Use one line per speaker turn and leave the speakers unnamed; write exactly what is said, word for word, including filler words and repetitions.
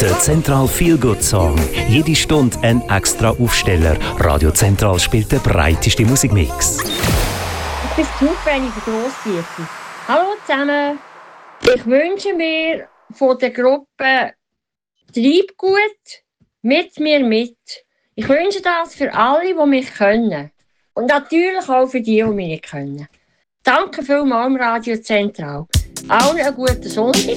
Der Zentral Feel Good Song. Jede Stunde ein extra Aufsteller. Radio Zentral spielt den breitesten Musikmix.
Ich bin zufällig Grosstierchen. Hallo zusammen. Ich wünsche mir von der Gruppe Treibgut mit mir mit. Ich wünsche das für alle, die mich können. Und natürlich auch für die, die mich nicht können. Danke vielmals, Radio Zentral. Allen einen guten Sonntag